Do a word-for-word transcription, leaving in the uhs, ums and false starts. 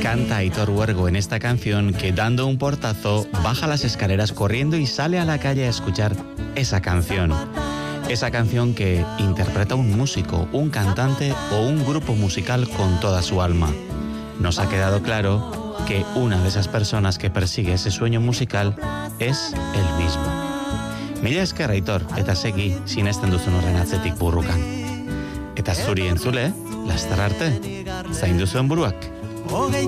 canta Aitor Huergo en esta canción que, dando un portazo, baja las escaleras corriendo y sale a la calle a escuchar esa canción. Esa canción que interpreta un músico, un cantante o un grupo musical con toda su alma. Nos ha quedado claro que una de esas personas que persigue ese sueño musical es él mismo. Mila esker, Aitor, eta segi sinesten duzun horren atzetik burrukan. Eta zuri entzule, lastar arte, zaindu zuen buruak.